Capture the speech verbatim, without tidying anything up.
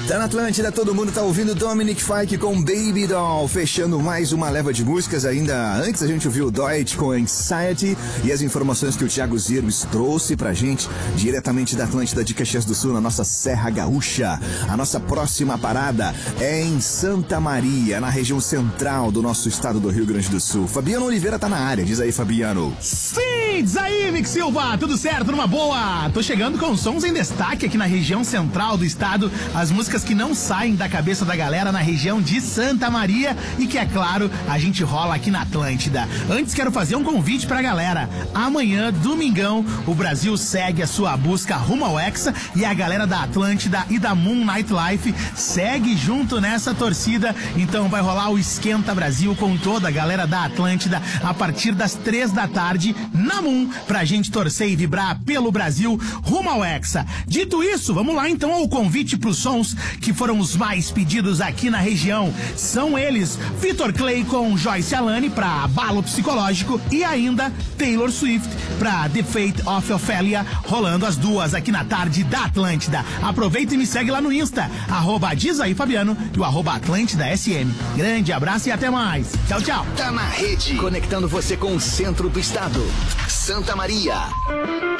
Tá na Atlântida, todo mundo tá ouvindo Dominic Fike com Baby Doll, fechando mais uma leva de músicas. Ainda antes a gente ouviu o Deutsch com Anxiety e as informações que o Thiago Zirmes trouxe pra gente diretamente da Atlântida de Caxias do Sul, na nossa Serra Gaúcha. A nossa próxima parada é em Santa Maria, na região central do nosso estado do Rio Grande do Sul. Fabiano Oliveira tá na área, diz aí, Fabiano. Sim, diz aí, Mick Silva, tudo certo, numa boa? Tô chegando com sons em destaque aqui na região central do estado, as músicas que não saem da cabeça da galera na região de Santa Maria e que, é claro, a gente rola aqui na Atlântida. Antes, quero fazer um convite pra galera. Amanhã, domingão, o Brasil segue a sua busca rumo ao Hexa e a galera da Atlântida e da Moon Nightlife segue junto nessa torcida. Então vai rolar o Esquenta Brasil com toda a galera da Atlântida a partir das três da tarde na Moon, pra gente torcer e vibrar pelo Brasil rumo ao Hexa. Dito isso, vamos lá então ao convite pros sons que foram os mais pedidos aqui na região. São eles Vitor Clay com Joyce Alane pra Abalo Psicológico e ainda Taylor Swift pra The Fate of Ophelia, rolando as duas aqui na tarde da Atlântida. Aproveita e me segue lá no Insta, arroba diz aí Fabiano e o arroba Atlântida S M. Grande abraço e até mais. Tchau, tchau. Tá na rede, conectando você com o centro do estado. Santa Maria.